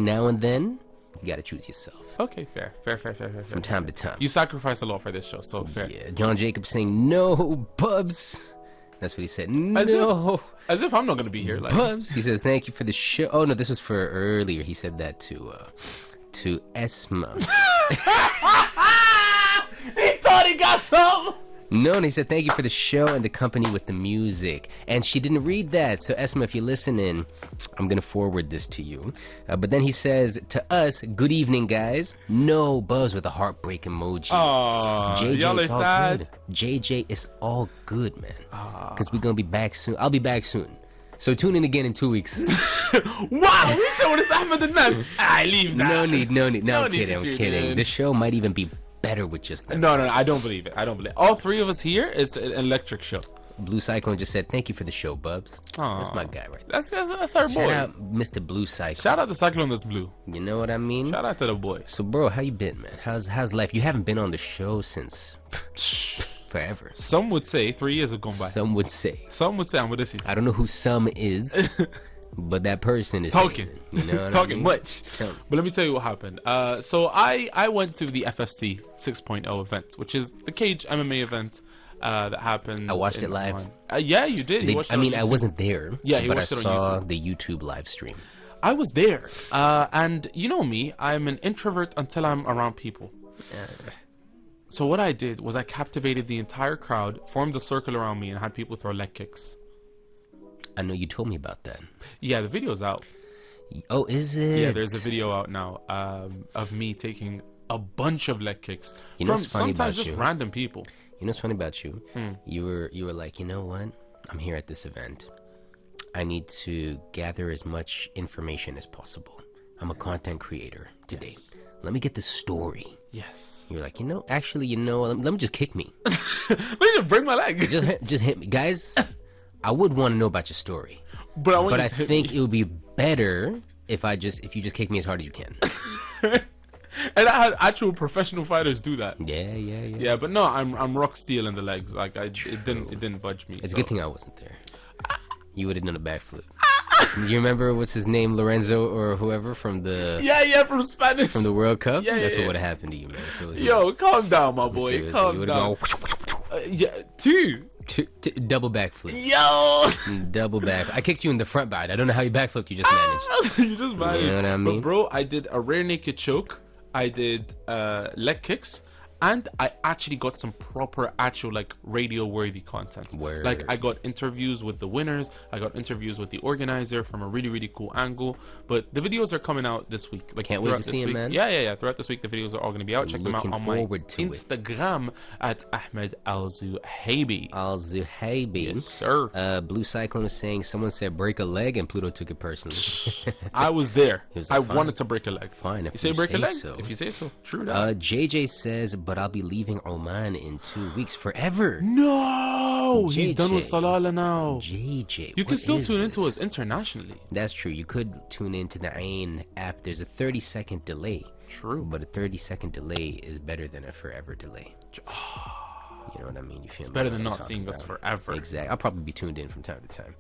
now and then, you gotta choose yourself. Okay, fair. From time to time. You sacrifice a lot for this show, so fair. Yeah, John Jacobs saying, no, Bubs. That's what he said. No. As if I'm not going to be here. Like. Bubs. He says, thank you for the show. Oh, no, this was for earlier. He said that to Esma. He thought he got some. No, and he said, thank you for the show and the company with the music. And she didn't read that. So, Esma, if you're listening, I'm going to forward this to you. But then he says to us, good evening, guys. No, Buzz with a heartbreak emoji. JJ, y'all are sad. Good. JJ, it's all good, man. Because we're going to be back soon. I'll be back soon. So tune in again in 2 weeks. Wow, we said what is Ahmed the Nuts. I leave that. No need. No, I'm need kidding. The show might even be better with just them. No, I don't believe it. All three of us here, it's an electric show. Blue Cyclone just said, thank you for the show, Bubs. Aww. That's my guy right there. That's our boy. Shout out Mr. Blue Cyclone. Shout out the Cyclone that's blue. You know what I mean? Shout out to the boy. So, bro, how you been, man? How's life? You haven't been on the show since forever. Some would say 3 years have gone by. Some would say I'm with this. I don't know who some is, but that person is talking. You know what talking I mean? much. But let me tell you what happened. So I went to the FFC 6.0 event, which is the cage MMA event that happens. I watched it live. Yeah, you did. I wasn't there. Yeah, but I watched it on saw YouTube. the YouTube live stream. I was there, and you know me, I'm an introvert until I'm around people. So what I did was I captivated the entire crowd, formed a circle around me, and had people throw leg kicks. I know you told me about that. Yeah, the video's out. Oh, is it? Yeah, there's a video out now of me taking a bunch of leg kicks from sometimes just random people. You know what's funny about you? You were like, you know what? I'm here at this event. I need to gather as much information as possible. I'm a content creator today. Yes. Let me get the story. Yes. You're like, actually, let me just kick me. Let me just break my leg. Just hit me. Guys, I would want to know about your story. But I think it would be better if you just kick me as hard as you can. And I had actual professional fighters do that. Yeah. Yeah, but no, I'm rock steel in the legs. Like it didn't budge me. It's a good thing I wasn't there. You would have done a backflip. You remember what's his name, Lorenzo or whoever from the from Spanish from the World Cup? Yeah, that's what would have happened to you, man. Yo, calm down, my boy. Calm down. Two double backflip. Yo, double back. I kicked you in the front bite. I don't know how you backflipped. You just managed. You just managed. You know what I mean? But bro, I did a rear naked choke. I did leg kicks. And I actually got some proper, actual, like, radio-worthy content. Word. Like, I got interviews with the winners. I got interviews with the organizer from a really, really cool angle. But the videos are coming out this week. Like, can't wait to see them, man. Yeah. Throughout this week, the videos are all going to be out. Check them out on my Instagram at Ahmed Al-Zuhaibi. Al-Zuhaibi. Yes, sir. Blue Cyclone is saying someone said break a leg and Pluto took it personally. I was there. Was I wanted to break a leg. Fine. If you say break a leg? So. If you say so. True that. JJ says, but I'll be leaving Oman in 2 weeks forever. No! JJ. He's done with Salalah now. JJ. You can still tune into us internationally. That's true. You could tune into the Ain app. There's a 30-second delay. True. But a 30-second delay is better than a forever delay. You know what I mean? You feel it's better than not seeing us forever. Exactly. I'll probably be tuned in from time to time.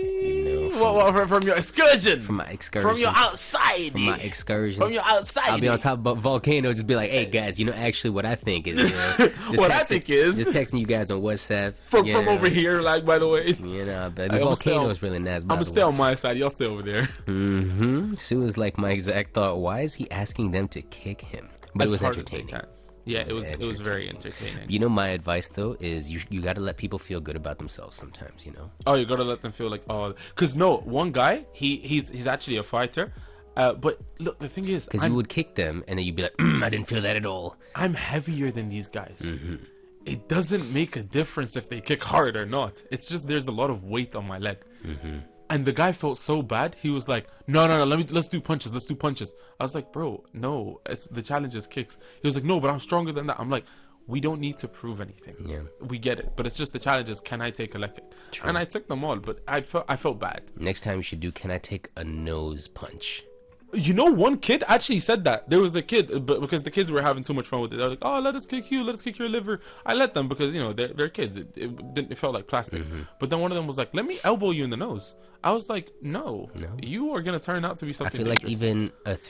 From your excursion. From my excursion. From your outside. From my excursion. From your outside. I'll be on top of a volcano, just be like, hey guys, actually what I think is I think is just texting you guys on WhatsApp. From over here, like, by the way. But the volcano is really nice. I'm gonna stay on my side, y'all stay over there. Sue was like my exact thought, why is he asking them to kick him? But it was entertaining. Yeah, it was very entertaining. You know, my advice though is you got to let people feel good about themselves sometimes. Oh, you got to let them feel like because one guy he's actually a fighter, but look, the thing is, because you would kick them and then you'd be like, I didn't feel that at all. I'm heavier than these guys. It doesn't make a difference if they kick hard or not. It's just there's a lot of weight on my leg. And the guy felt so bad. He was like, no, let's do punches. Let's do punches. I was like, bro, no, the challenge is kicks. He was like, no, but I'm stronger than that. I'm like, we don't need to prove anything. Yeah. We get it. But it's just the challenge is, can I take a leg kick? True. And I took them all, but I felt bad. Next time you should do, can I take a nose punch? One kid actually said that. There was a kid, but because the kids were having too much fun with it, they were like, "Oh, let us kick you, let us kick your liver." I let them because they're kids. It felt like plastic. But then one of them was like, "Let me elbow you in the nose." I was like, "No, you are gonna turn out to be something." I feel dangerous. like even a